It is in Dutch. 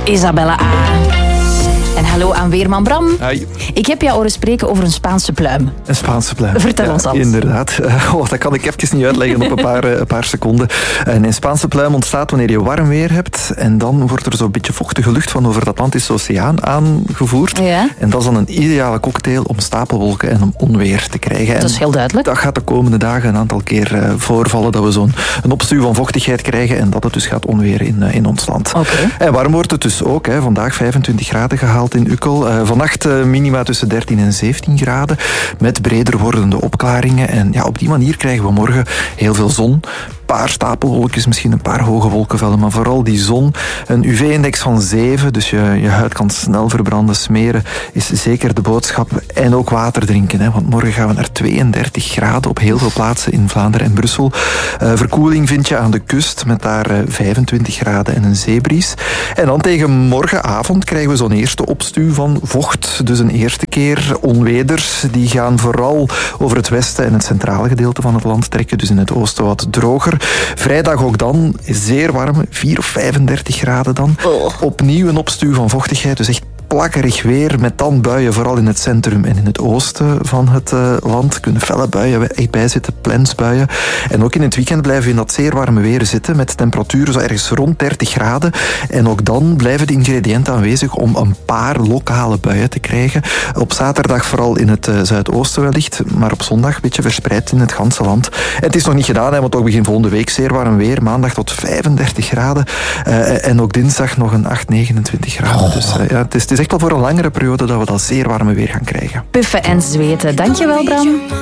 Isabella A. En hallo aan weerman Bram. Hi. Ik heb jou horen spreken over een Spaanse pluim. Een Spaanse pluim. Vertel ons alles. Inderdaad. Dat kan ik even niet uitleggen op een paar seconden. Een Spaanse pluim ontstaat wanneer je warm weer hebt. En dan wordt er zo'n beetje vochtige lucht van over de Atlantische Oceaan aangevoerd. Ja. En dat is dan een ideale cocktail om stapelwolken en om onweer te krijgen. Dat is heel duidelijk. Dat gaat de komende dagen een aantal keer voorvallen. Dat we zo'n opstuw van vochtigheid krijgen. En dat het dus gaat onweren in ons land. Okay. En warm wordt het dus ook. Vandaag 25 graden gehaald in Ukkel. Vannacht minima tussen 13 en 17 graden. Met breder wordende opklaringen. En ja, op die manier krijgen we morgen heel veel zon. Een paar stapelwolkjes, misschien een paar hoge wolkenvelden. Maar vooral die zon. Een UV-index van 7. Dus je huid kan snel verbranden. Smeren is zeker de boodschap. En ook water drinken. Want morgen gaan we naar 32 graden op heel veel plaatsen in Vlaanderen en Brussel. Verkoeling vind je aan de kust. Met daar 25 graden en een zeebries. En dan tegen morgenavond krijgen we zo'n eerste opstuw van vocht. Dus een eerste keer onweders. Die gaan vooral over het westen en het centrale gedeelte van het land trekken. Dus in het oosten wat droger. Vrijdag ook dan zeer warm. 4 of 35 graden dan. Opnieuw een opstuw van vochtigheid. Dus echt plakkerig weer met dan buien, vooral in het centrum en in het oosten van het land. Kunnen felle buien echt bijzitten, plensbuien. En ook in het weekend blijven we in dat zeer warme weer zitten met temperaturen zo ergens rond 30 graden. En ook dan blijven de ingrediënten aanwezig om een paar lokale buien te krijgen. Op zaterdag vooral in het zuidoosten wellicht, maar op zondag een beetje verspreid in het ganse land. En het is nog niet gedaan, want ook begin volgende week zeer warm weer. Maandag tot 35 graden. En ook dinsdag nog een 29 graden. Dus het is echt wel voor een langere periode dat we dat zeer warme weer gaan krijgen. Puffen en zweten. Dankjewel, Bram.